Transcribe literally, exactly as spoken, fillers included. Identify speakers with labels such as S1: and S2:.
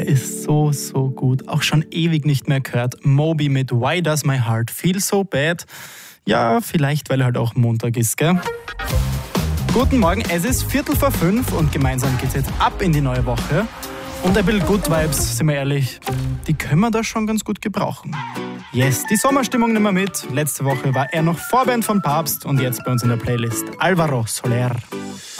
S1: der ist so, so gut. Auch schon ewig nicht mehr gehört. Moby mit Why Does My Heart Feel So Bad? Ja, vielleicht, weil halt auch Montag ist, gell? Guten Morgen, es ist Viertel vor fünf und gemeinsam geht's jetzt ab in die neue Woche. Und ein bisschen Good Vibes, sind wir ehrlich, die können wir da schon ganz gut gebrauchen. Yes, die Sommerstimmung nehmen wir mit. Letzte Woche war er noch Vorband von Papst und jetzt bei uns in der Playlist Alvaro Soler.